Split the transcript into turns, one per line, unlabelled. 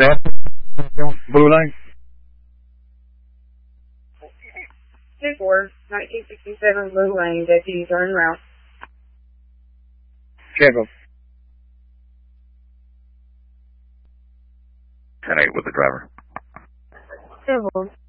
Blue Lane.
1967 Blue Lane, deputies are en route.
Schedule.
10-8 with the driver.
Civil.